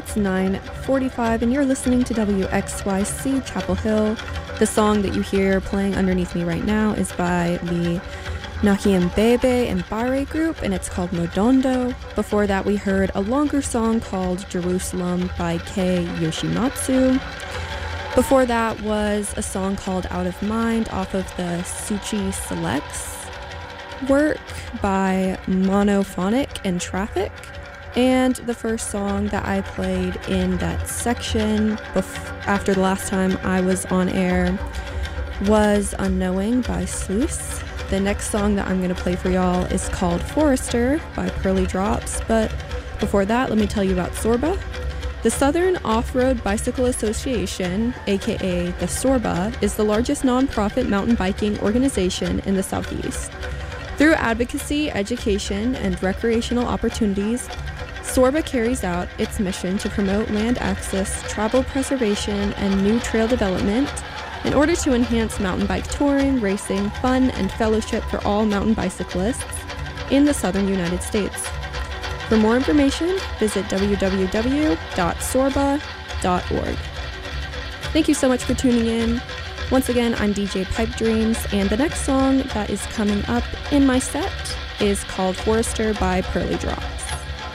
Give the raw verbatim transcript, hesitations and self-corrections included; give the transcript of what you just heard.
It's nine forty-five and you're listening to W X Y C Chapel Hill. The song that you hear playing underneath me right now is by the Nakimbebe and Bare group, and it's called Modondo. Before that, we heard a longer song called Jerusalem by Kei Yoshimatsu. Before that was a song called Out of Mind off of the Suchi Selects work by Monophonic and Traffic. And the first song that I played in that section bef- after the last time I was on air was Unknowing by Sluice. The next song that I'm going to play for y'all is called Forester by Pearly Drops, but before that, let me tell you about Sorba. The Southern Off-Road Bicycle Association, aka the SORBA, is the largest nonprofit mountain biking organization in the Southeast. Through advocacy, education, and recreational opportunities, SORBA carries out its mission to promote land access, travel preservation, and new trail development in order to enhance mountain bike touring, racing, fun, and fellowship for all mountain bicyclists in the southern United States. For more information, visit w w w dot sorba dot org. Thank you so much for tuning in. Once again, I'm D J Pipe Dreams, and the next song that is coming up in my set is called Forester by Pearly Drops.